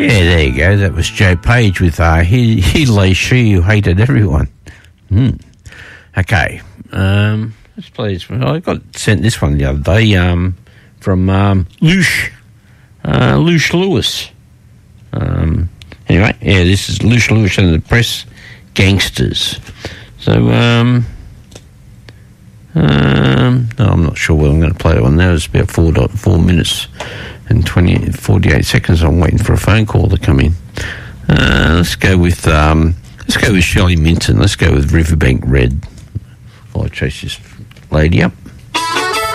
Yeah, there you go. That was Joe Page with he lay she who hated everyone. Okay. Let's play this one. I got sent this one the other day from Loosh Lewis. Anyway, yeah, this is Loosh Lewis and the Press Gangsters. So, no, I'm not sure whether I'm going to play it on now. It's about 4 minutes and 48 seconds. I'm waiting for a phone call to come in. Let's go with Shelley Minton. Let's go with Riverbank Red. I'll chase this lady up.